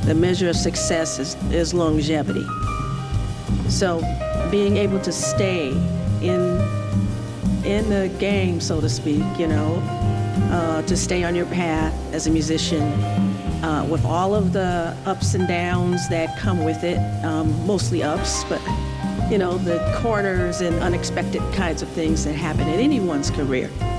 the measure of success is longevity. So being able to stay in the game, so to speak, to stay on your path as a musician, with all of the ups and downs that come with it, mostly ups, but the corners and unexpected kinds of things that happen in anyone's career.